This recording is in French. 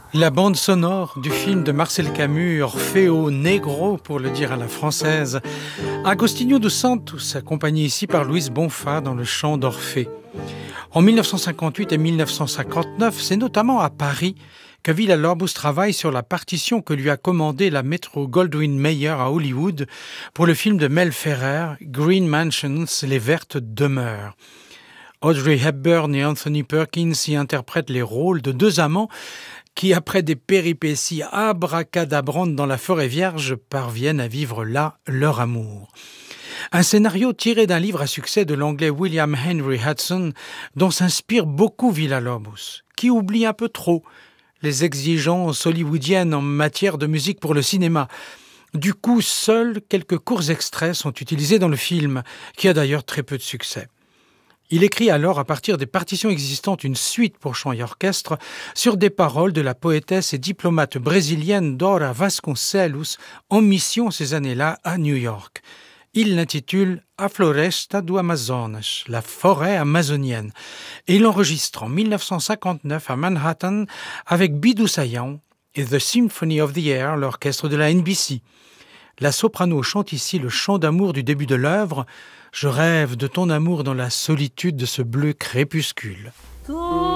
La bande sonore du film de Marcel Camus, Orfeo Negro, pour le dire à la française. Agostinho dos Santos, accompagné ici par Luis Bonfa dans le chant d'Orphée. En 1958 et 1959, c'est notamment à Paris que Villa-Lobos travaille sur la partition que lui a commandée la Metro-Goldwyn-Mayer à Hollywood pour le film de Mel Ferrer, Green Mansions, Les Vertes Demeures. Audrey Hepburn et Anthony Perkins y interprètent les rôles de deux amants qui, après des péripéties abracadabrantes dans la forêt vierge, parviennent à vivre là leur amour. Un scénario tiré d'un livre à succès de l'anglais William Henry Hudson, dont s'inspire beaucoup Villa-Lobos, qui oublie un peu trop les exigences hollywoodiennes en matière de musique pour le cinéma. Du coup, seuls quelques courts extraits sont utilisés dans le film, qui a d'ailleurs très peu de succès. Il écrit alors, à partir des partitions existantes, une suite pour chant et orchestre sur des paroles de la poétesse et diplomate brésilienne Dora Vasconcelos, en mission ces années-là à New York. Il l'intitule A Floresta do Amazonas, la forêt amazonienne, et il l'enregistre en 1959 à Manhattan avec Bidou Sayão et The Symphony of the Air, l'orchestre de la NBC. La soprano chante ici le chant d'amour du début de l'œuvre. Je rêve de ton amour dans la solitude de ce bleu crépuscule.